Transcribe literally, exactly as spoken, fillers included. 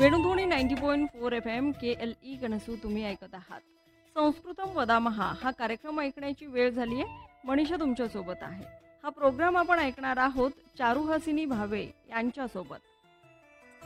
Venudhwani ninety point four F M के L E गणसू तुम्ही ऐकत आहात. संस्कृतम वदामहा हा कार्यक्रम ऐकण्याची वेळ झाली आहे. मनीषा तुमच्यासोबत आहे. हा प्रोग्राम आपण ऐकणार आहोत चारुहासिनी भावे यांच्यासोबत.